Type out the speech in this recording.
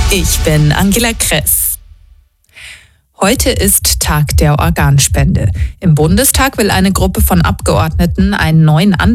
Ich bin Angela Kress. Heute ist Tag der Organspende. Im Bundestag will eine Gruppe von Abgeordneten einen neuen